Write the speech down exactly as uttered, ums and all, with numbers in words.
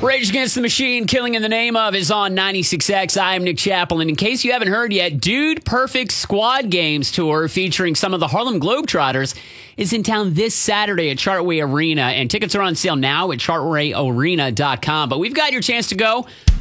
Rage Against the Machine, Killing in the Name of, is on ninety-six X. I am Nick Chaplin. In case you haven't heard yet, Dude Perfect Squad Games Tour featuring some of the Harlem Globetrotters is in town this Saturday at Chartway Arena, and tickets are on sale now at chartway arena dot com. But we've got your chance to go